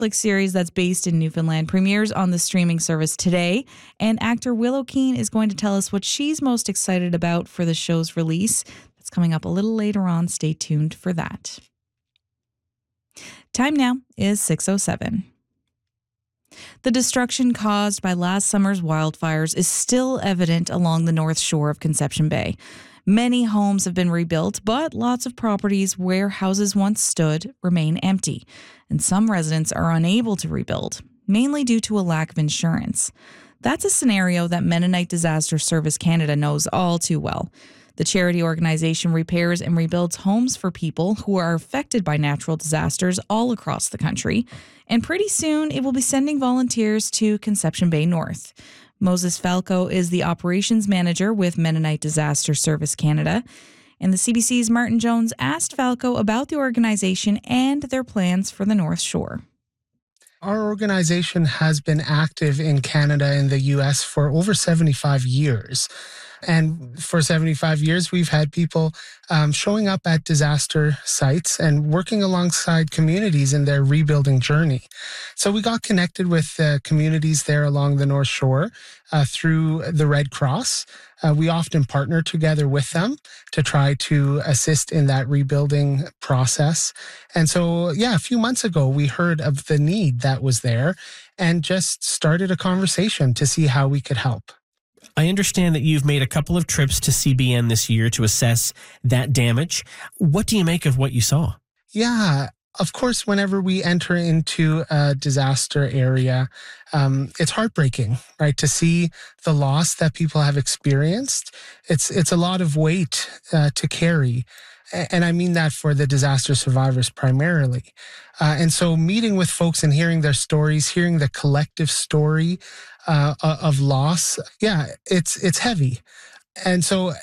Netflix series that's based in Newfoundland premieres on the streaming service today, and actor Willow Keane is going to tell us what she's most excited about for the show's release. That's coming up a little later on. Stay tuned for that. Time now is 6:07. The destruction caused by last summer's wildfires is still evident along the north shore of Conception Bay. Many homes have been rebuilt, but lots of properties where houses once stood remain empty, and some residents are unable to rebuild, mainly due to a lack of insurance. That's a scenario that Mennonite Disaster Service Canada knows all too well. The charity organization repairs and rebuilds homes for people who are affected by natural disasters all across the country, and pretty soon it will be sending volunteers to Conception Bay North. Moses Falco is the operations manager with Mennonite Disaster Service Canada, and the CBC's Martin Jones asked Falco about the organization and their plans for the North Shore. Our organization has been active in Canada and the U.S. for over 75 years. And for 75 years, we've had people showing up at disaster sites and working alongside communities in their rebuilding journey. So we got connected with communities there along the North Shore through the Red Cross. We often partner together with them to try to assist in that rebuilding process. And so, a few months ago, we heard of the need that was there and just started a conversation to see how we could help. I understand that you've made a couple of trips to CBN this year to assess that damage. What do you make of what you saw? Yeah, of course, whenever we enter into a disaster area, it's heartbreaking, right? To see the loss that people have experienced. It's a lot of weight to carry. And I mean that for the disaster survivors primarily. And so meeting with folks and hearing their stories, hearing the collective story of loss, it's heavy. And so,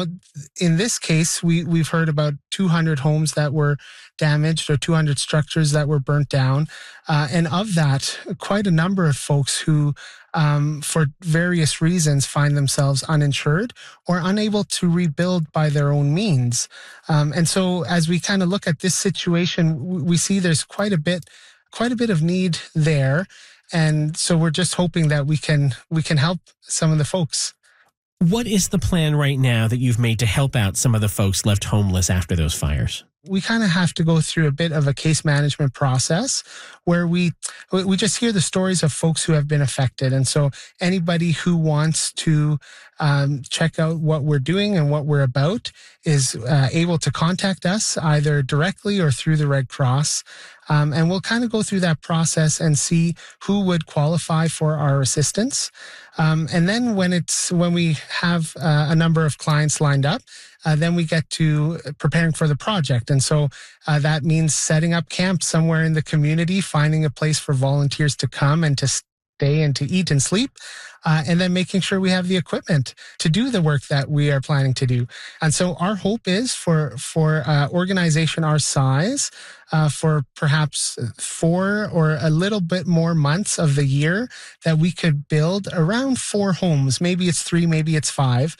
in this case, we've heard about 200 homes that were damaged or 200 structures that were burnt down. And of that, quite a number of folks who, for various reasons, find themselves uninsured or unable to rebuild by their own means. And so as we kind of look at this situation, we see there's quite a bit of need there. And so we're just hoping that we can help some of the folks. What is the plan right now that you've made to help out some of the folks left homeless after those fires? We kind of have to go through a bit of a case management process where we just hear the stories of folks who have been affected. And so anybody who wants to check out what we're doing and what we're about is able to contact us either directly or through the Red Cross. And we'll kind of go through that process and see who would qualify for our assistance. And then when we have a number of clients lined up, then we get to preparing for the project. And so that means setting up camp somewhere in the community, finding a place for volunteers to come and to stay and to eat and sleep, and then making sure we have the equipment to do the work that we are planning to do. And so our hope is for organization our size, for perhaps 4 or a little bit more months of the year, that we could build around 4 homes. Maybe it's 3, maybe it's 5.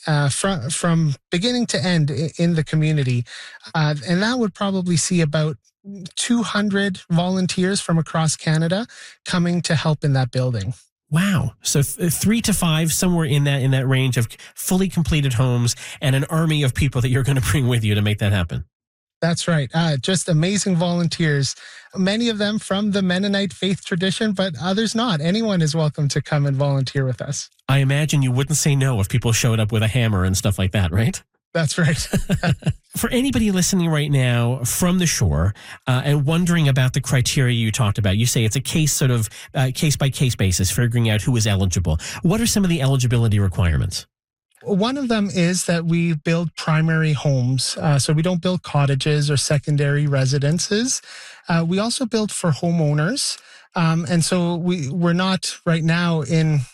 From beginning to end in the community. And that would probably see about 200 volunteers from across Canada coming to help in that building. Wow. So 3 to 5, somewhere in that range of fully completed homes and an army of people that you're going to bring with you to make that happen. That's right. Just amazing volunteers, many of them from the Mennonite faith tradition, but others not. Anyone is welcome to come and volunteer with us. I imagine you wouldn't say no if people showed up with a hammer and stuff like that, right? That's right. For anybody listening right now from the shore and wondering about the criteria you talked about, you say it's a case-by-case basis, figuring out who is eligible. What are some of the eligibility requirements? One of them is that we build primary homes. So we don't build cottages or secondary residences. We also build for homeowners. And so we're not right now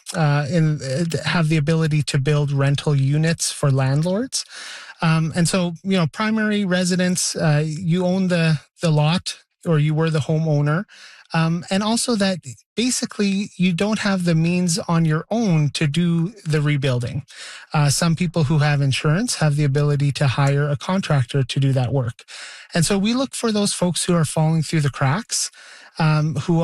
have the ability to build rental units for landlords. And so, primary residence, you own the lot or you were the homeowner. And also that basically you don't have the means on your own to do the rebuilding. Some people who have insurance have the ability to hire a contractor to do that work. And so we look for those folks who are falling through the cracks, who